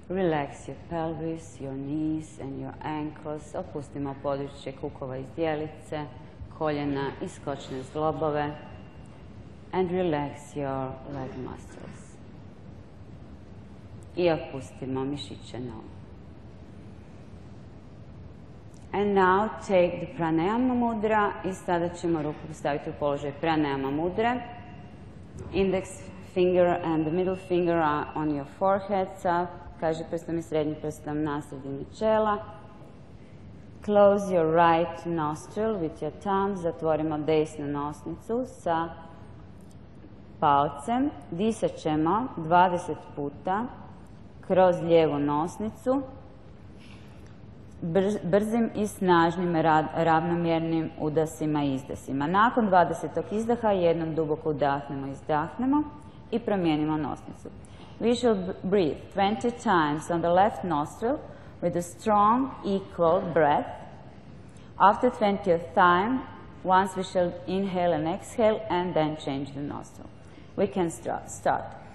Relax your pelvis, your knees and your ankles. Opustimo područje kukova i zdjelice, koljena i skočne zglobove. And relax your leg muscles. I opustimo mišiće nogu. And now take the pranayama mudra i sada ćemo ruku postaviti u položaj pranayama mudre. Index finger and the middle finger are on your forehead, sa kaži prstom i srednjim prstom na sredini čela. Close your right nostril with your thumb. Zatvorimo desnu nosnicu sa palcem. Disat ćemo 20 puta kroz lijevu nosnicu. Brzim i snažnim ravnomjernim udasima i izdasima. Nakon 20. izdaha jednom duboko udahnemo i izdahnemo i promijenimo nosnicu. We shall breathe 20 times on the left nostril with a strong, equal breath. After 20th time, once we shall inhale and exhale and then change the nostril. We can start.